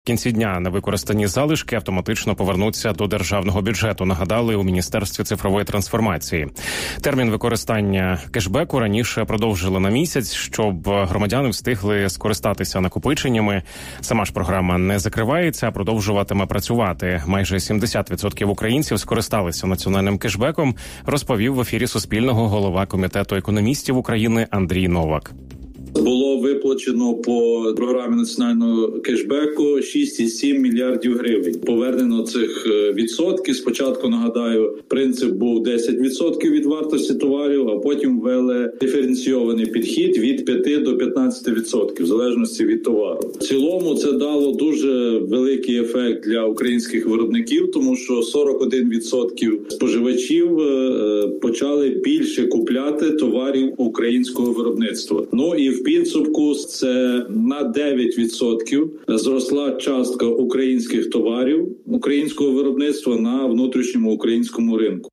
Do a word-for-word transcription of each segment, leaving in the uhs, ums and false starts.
В кінці дня невикористані залишки автоматично повернуться до державного бюджету, нагадали у Міністерстві цифрової трансформації. Термін використання кешбеку раніше продовжили на місяць, щоб громадяни встигли скористатися накопиченнями. Сама ж програма не закривається, а продовжуватиме працювати. Майже сімдесят відсотків українців скористалися національним кешбеком, розповів в ефірі Суспільного голова Комітету економістів України Андрій Новак. Було виплачено по програмі національного кешбеку шість цілих сім мільярдів гривень. Повернено цих відсотків. Спочатку, нагадаю, принцип був десять відсотків від вартості товарів, а потім ввели диференційований підхід від п'яти до п'ятнадцяти відсотків, в залежності від товару. В цілому це дало дуже великий ефект для українських виробників, тому що сорок один відсотків споживачів почали більше купляти товарів українського виробництва. Ну і в підсумку це на дев'ять відсотків зросла частка українських товарів, українського виробництва на внутрішньому українському ринку.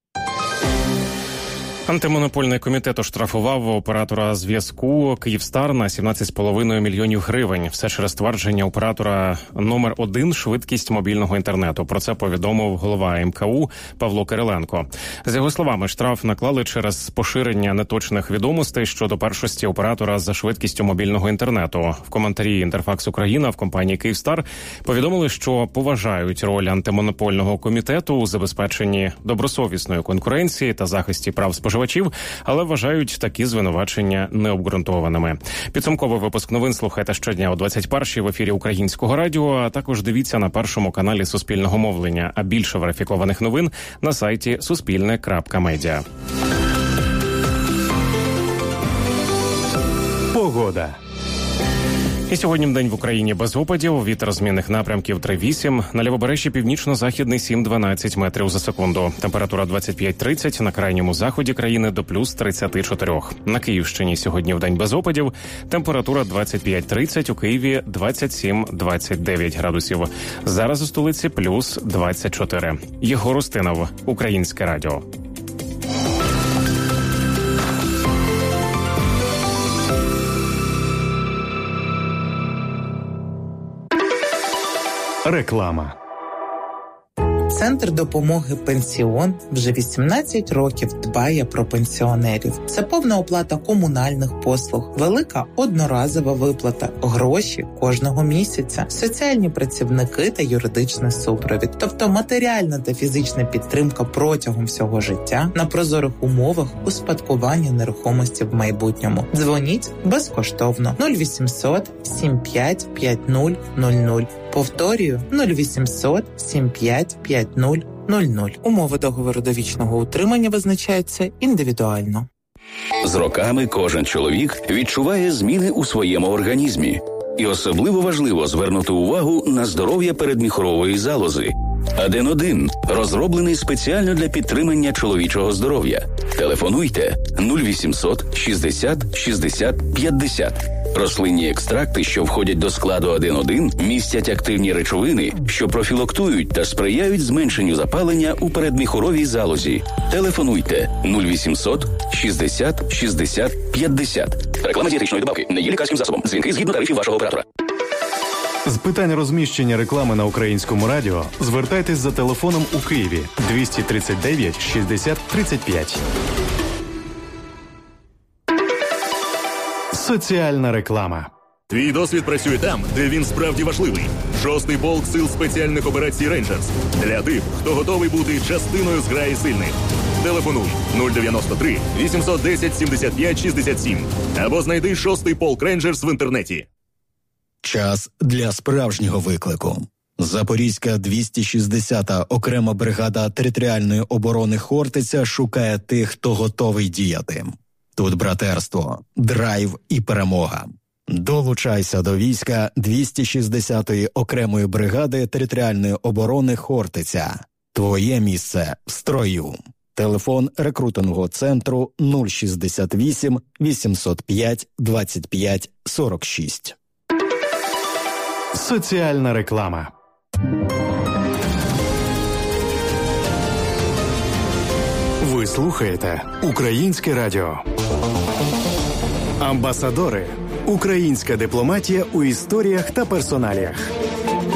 Антимонопольний комітет оштрафував оператора зв'язку «Київстар» на сімнадцять з половиною мільйонів гривень. Все через ствердження оператора номер один швидкість мобільного інтернету. Про це повідомив голова ем ка у Павло Кириленко. За його словами, штраф наклали через поширення неточних відомостей щодо першості оператора за швидкістю мобільного інтернету. В коментарі «Інтерфакс Україна» в компанії «Київстар» повідомили, що поважають роль антимонопольного комітету у забезпеченні добросовісної конкуренції та захисті прав споживачів, але вважають такі звинувачення необґрунтованими. Підсумковий випуск новин слухайте щодня о двадцять першій в ефірі Українського радіо, а також дивіться на першому каналі Суспільного мовлення, а більше верифікованих новин на сайті суспільне крапка медіа. Погода. І сьогодні день в Україні без опадів, вітер змінних напрямків три вісім, на лівобережжі північно-західний сім дванадцять метрів за секунду. Температура двадцять п'ять тридцять, на крайньому заході країни до плюс тридцять чотири. На Київщині сьогодні в день без опадів, температура двадцять п'ять тридцять, у Києві двадцять сім двадцять дев'ять градусів. Зараз у столиці плюс двадцять чотири. Єгор Устинов, Українське радіо. Реклама. Центр допомоги «Пенсіон» вже вісімнадцять років дбає про пенсіонерів. Це повна оплата комунальних послуг, велика одноразова виплата, гроші кожного місяця, соціальні працівники та юридичний супровід. Тобто матеріальна та фізична підтримка протягом всього життя на прозорих умовах успадкування нерухомості в майбутньому. Дзвоніть безкоштовно нуль вісімсот сім п'ять п'ять нуль нуль нуль. Повторюю, нуль вісімсот сім п'ять п'ять нуль нуль нуль. Умови договору довічного утримання визначаються індивідуально. З роками кожен чоловік відчуває зміни у своєму організмі. І особливо важливо звернути увагу на здоров'я передміхорової залози. Аден один розроблений спеціально для підтримання чоловічого здоров'я. Телефонуйте нуль вісімсот шістдесят шістдесят п'ятдесят. Рослинні екстракти, що входять до складу Аден один, містять активні речовини, що профілактують та сприяють зменшенню запалення у передміхоровій залозі. Телефонуйте нуль вісімсот шістдесят шістдесят п'ятдесят. Реклама дієтичної добавки не є лікарським засобом. Дзвінки згідно тарифів вашого оператора. З питань розміщення реклами на Українському радіо звертайтесь за телефоном у Києві двісті тридцять дев'ять шістдесят тридцять п'ять. Соціальна реклама. Твій досвід працює там, де він справді важливий. Шостий полк сил спеціальних операцій «Рейнджерс». Для тих, хто готовий бути частиною зграї сильних. Телефонуй нуль дев'яносто три вісімсот десять сімдесят п'ять шістдесят сім або знайди шостий полк «Рейнджерс» в інтернеті. Час для справжнього виклику. Запорізька двісті шістдесята окрема бригада територіальної оборони «Хортиця» шукає тих, хто готовий діяти. Тут братерство, драйв і перемога. Долучайся до війська двісті шістдесятої окремої бригади територіальної оборони «Хортиця». Твоє місце в строю. Телефон рекрутингового центру нуль шістдесят вісім вісімсот п'ять двадцять п'ять сорок шість. Соціальна реклама. Ви слухаєте Українське радіо. Амбасадори. Українська дипломатія у історіях та персоналіях.